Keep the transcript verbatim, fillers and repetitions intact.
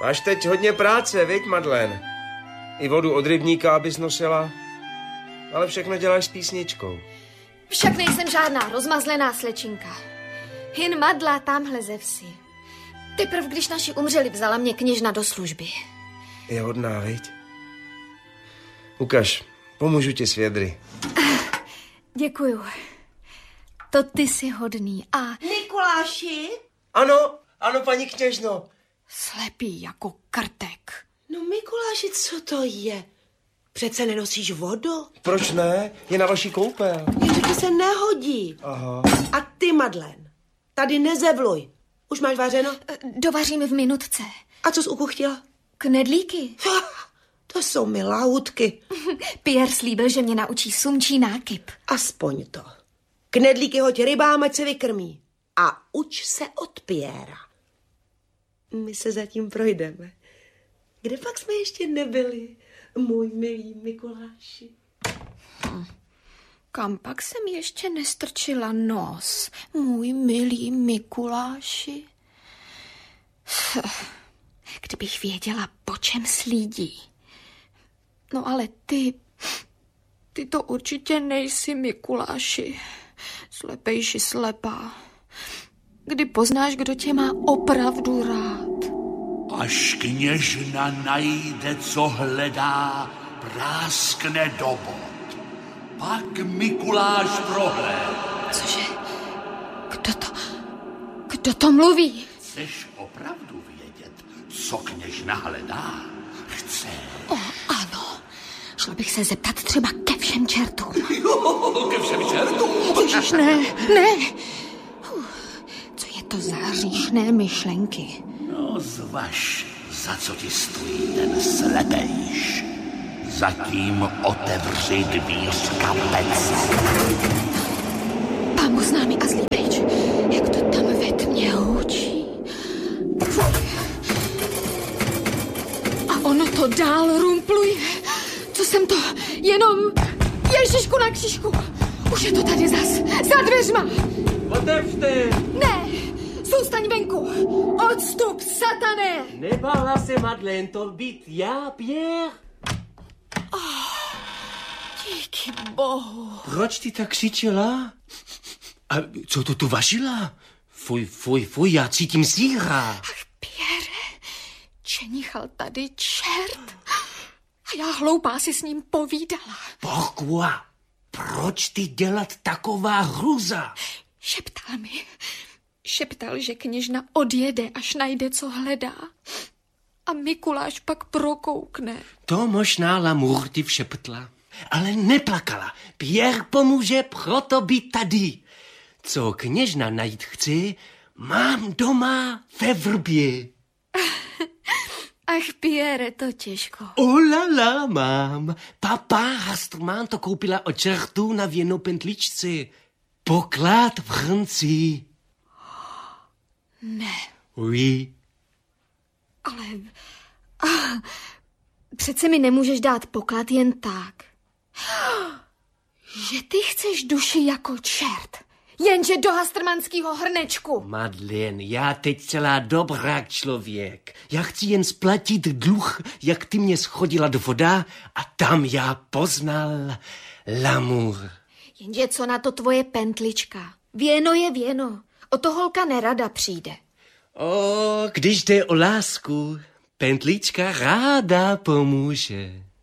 Máš teď hodně práce, viď, Madlen? I vodu od rybníka, abys nosila. Ale všechno děláš s písničkou. Však nejsem žádná rozmazlená slečinka. Hin Madla tamhle ze vsi. Teprv, když naši umřeli, vzala mě kněžna do služby. Je hodná, viď? Ukaž, pomůžu ti s vědry. Děkuju. To ty jsi hodný a... Mikuláši? Ano, ano, paní kněžno. Slepý jako krtek. No Mikuláši, co to je? Přece nenosíš vodu? Proč ne? Je na vaší koupel. Jenže to se nehodí. Aha. A ty, Madlen, tady nezevluj. Už máš vařeno? Dovařím v minutce. A co jsi ukuchtila? Knedlíky. To jsou mi lahůdky. Pierre slíbil, že mě naučí sumčí nákyp. Aspoň to. Knedlíky hoď rybám, ať se vykrmí. A uč se od Pierra. My se zatím projdeme. Kde pak jsme ještě nebyli, můj milý Mikuláši? Hm. Kam pak jsem ještě nestrčila nos, můj milý Mikuláši? Kdybych věděla, po čem slídí. No ale ty, ty to určitě nejsi, Mikuláši. Slepejši slepá. Kdy poznáš, kdo tě má opravdu rád? Až kněžna najde, co hledá, práskne do bod. Pak Mikuláš prohlédne. Cože? Kdo to, kdo to mluví? Chceš opravdu vědět, co kněžna hledá? Chce. O, ano. Šla bych se zeptat třeba ke všem čertům. Jo, ke všem čertům? Ježiš, ne, ne. Uf, co je to za hříšné myšlenky? No zvaž, za co ti stojí ten slepejš. Zatím otevři dvíř kapece. Pámu známý a zlý pryč, jak to tam ve tmě houčí. A ono to dál rumpluje. Co jsem to? Jenom Ježišku na křížku. Už je to tady zas, za dveřma. Otevřte. Ne, zůstaň venku. Odstup, satané. Nebála se, Madlen, to být já, Pierre? Oh, díky bohu. Proč ty tak křičela? A co to tu vašila? Fuj, fuj, fuj, já cítím síra. Ach, Pierre, čenichal tady čert. A já hloupá si s ním povídala. Pourquoi? Proč ty dělat taková hruza? Šeptal mi. Šeptal, že kněžna odjede, až najde, co hledá. A Mikuláš pak prokoukne. To možná Lamour ti všeptla, ale neplakala. Pierre pomůže proto být tady. Co kněžna najít chci, mám doma ve vrbě. Ach, Pierre, to těžko. Oh la la, mám. Papa Hastrman to koupila od čertů na věnou pentličci. Poklad v hrnci. Ne. Oui. Ale... Ah, přece mi nemůžeš dát poklad jen tak. Že ty chceš duši jako čert. Jenže do hastrmanského hrnečku. Madlen, já teď celá dobrák člověk. Já chci jen splatit dluh, jak ty mě schodila do voda a tam já poznal Lamour. Jenže co na to tvoje pentlička? Věno je věno. O to holka nerada přijde. O, když jde o lásku, pentlička ráda pomůže.